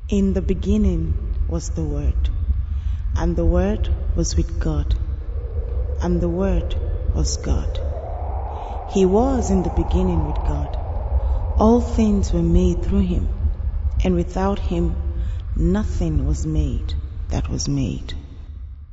In the beginning was the Word, and the Word was with God, and the Word was God. He was in the beginning with God. All things were made through him, and without him nothing was made that was made.